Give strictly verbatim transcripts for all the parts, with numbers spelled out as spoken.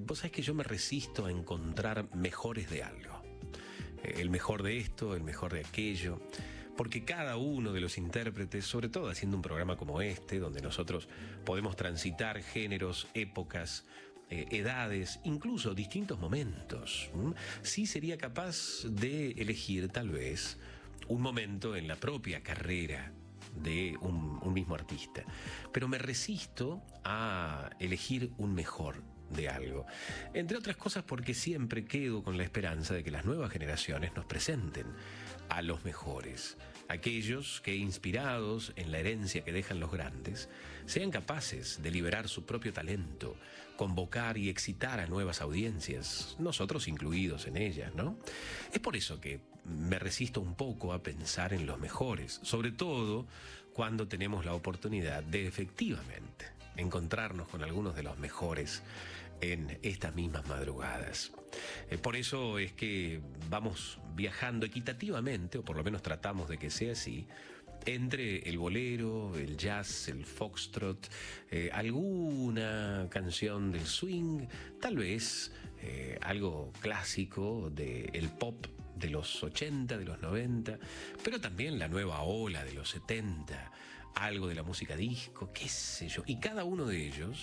vos sabés que yo me resisto a encontrar mejores de algo. El mejor de esto, el mejor de aquello, porque cada uno de los intérpretes, sobre todo haciendo un programa como este, donde nosotros podemos transitar géneros, épocas, eh, edades, incluso distintos momentos, ¿m? sí sería capaz de elegir tal vez un momento en la propia carrera de un, un mismo artista, pero me resisto a elegir un mejor de algo, entre otras cosas porque siempre quedo con la esperanza de que las nuevas generaciones nos presenten a los mejores, aquellos que, inspirados en la herencia que dejan los grandes, sean capaces de liberar su propio talento, convocar y excitar a nuevas audiencias, nosotros incluidos en ellas, ¿no? Es por eso que me resisto un poco a pensar en los mejores, sobre todo cuando tenemos la oportunidad de efectivamente encontrarnos con algunos de los mejores en estas mismas madrugadas. Eh, por eso es que vamos viajando equitativamente, o por lo menos tratamos de que sea así, entre el bolero, el jazz, el foxtrot, eh, alguna canción del swing, tal vez eh, algo clásico del pop de los ochenta, de los noventa, pero también la nueva ola de los setenta, algo de la música disco, qué sé yo. Y cada uno de ellos,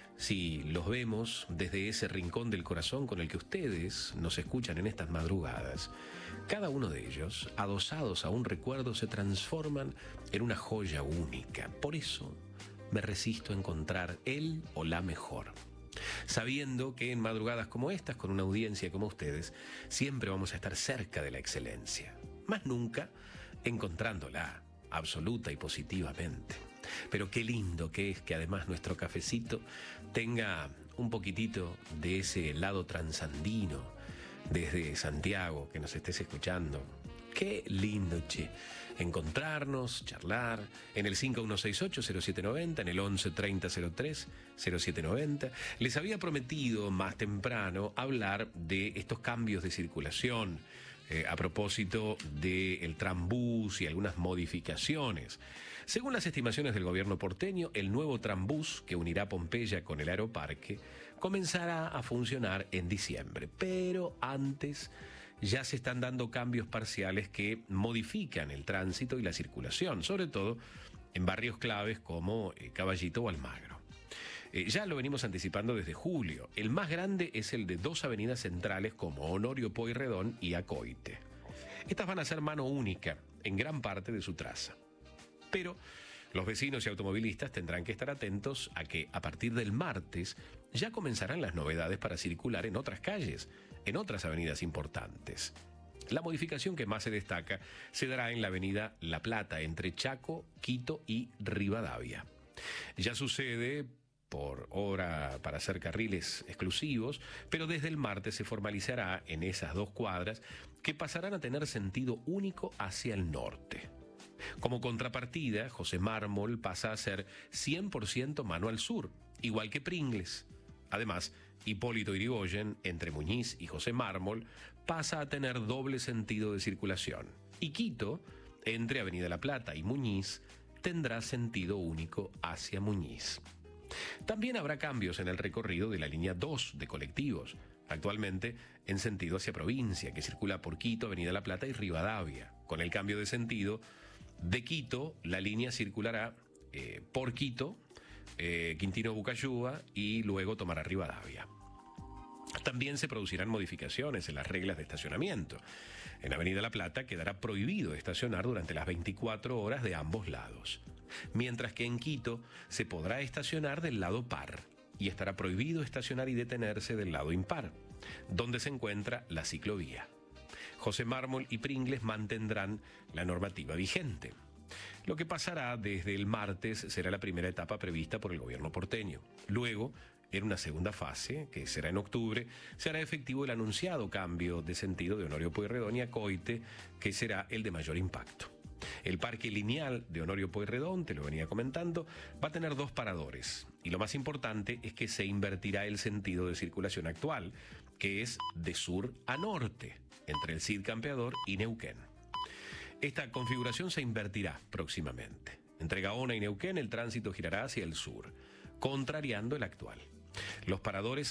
si los vemos desde ese rincón del corazón con el que ustedes nos escuchan en estas madrugadas, cada uno de ellos, adosados a un recuerdo, se transforman en una joya única. Por eso me resisto a encontrar el o la mejor, sabiendo que en madrugadas como estas, con una audiencia como ustedes, siempre vamos a estar cerca de la excelencia, más nunca encontrándola absoluta y positivamente. Pero qué lindo que es que además nuestro cafecito tenga un poquitito de ese lado transandino desde Santiago, que nos estés escuchando. Qué lindo, che, encontrarnos, charlar en el cinco uno seis ocho cero siete nueve cero, en el once treinta cero tres cero siete nueve cero. Les había prometido más temprano hablar de estos cambios de circulación, eh, a propósito del trambús y algunas modificaciones. Según las estimaciones del gobierno porteño, el nuevo trambús que unirá Pompeya con el Aeroparque comenzará a funcionar en diciembre, pero antes ya se están dando cambios parciales que modifican el tránsito y la circulación, sobre todo en barrios claves como eh, Caballito o Almagro. Eh, ya lo venimos anticipando desde julio. El más grande es el de dos avenidas centrales como Honorio Pueyrredón y Acoite. Estas van a ser mano única en gran parte de su traza. Pero los vecinos y automovilistas tendrán que estar atentos a que a partir del martes ya comenzarán las novedades para circular en otras calles, en otras avenidas importantes. La modificación que más se destaca se dará en la avenida La Plata, entre Chaco, Quito y Rivadavia. Ya sucede por hora para hacer carriles exclusivos, pero desde el martes se formalizará en esas dos cuadras que pasarán a tener sentido único hacia el norte. Como contrapartida, José Mármol pasa a ser cien por ciento mano al sur, igual que Pringles. Además, Hipólito Yrigoyen, entre Muñiz y José Mármol, pasa a tener doble sentido de circulación. Y Quito, entre Avenida La Plata y Muñiz, tendrá sentido único hacia Muñiz. También habrá cambios en el recorrido de la línea dos de colectivos, actualmente en sentido hacia provincia, que circula por Quito, Avenida La Plata y Rivadavia. Con el cambio de sentido de Quito, la línea circulará eh, por Quito, eh, Quintino Bucayúa y luego tomará Rivadavia. También se producirán modificaciones en las reglas de estacionamiento. En Avenida La Plata quedará prohibido estacionar durante las veinticuatro horas de ambos lados, mientras que en Quito se podrá estacionar del lado par y estará prohibido estacionar y detenerse del lado impar, donde se encuentra la ciclovía. José Mármol y Pringles mantendrán la normativa vigente. Lo que pasará desde el martes será la primera etapa prevista por el gobierno porteño. Luego, en una segunda fase, que será en octubre, se hará efectivo el anunciado cambio de sentido de Honorio Pueyrredón y Acoite, que será el de mayor impacto. El parque lineal de Honorio Pueyrredón, te lo venía comentando, va a tener dos paradores. Y lo más importante es que se invertirá el sentido de circulación actual, que es de sur a norte, entre el Cid Campeador y Neuquén. Esta configuración se invertirá próximamente. Entre Gaona y Neuquén el tránsito girará hacia el sur, contrariando el actual. Los paradores